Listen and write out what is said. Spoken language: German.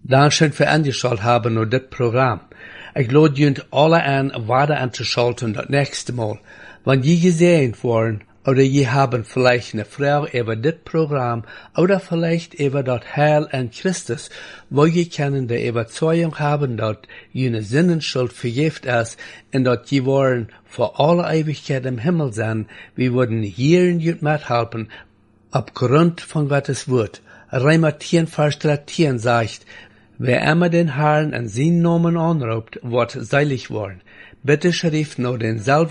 Dankeschön für angeschaut haben und dit Programm. Ich lade junt alle an, weiter anzuschalten das nächste Mal. Wenn je gesehen worden, oder je haben vielleicht eine Frau über dit Programm, oder vielleicht über das Heil an Christus, wo je können der Überzeugung haben, dass jene Sinnenschuld vergift ist, und dass je wollen vor alle Ewigkeit im Himmel sein, wir würden hier in jut mithelfen, aufgrund von Gottes Wort. Römer 10, Vers 13 sagt, wer immer den Herrn an seinen Namen anruft, wird seilig worden. Bitte schrift nur denselben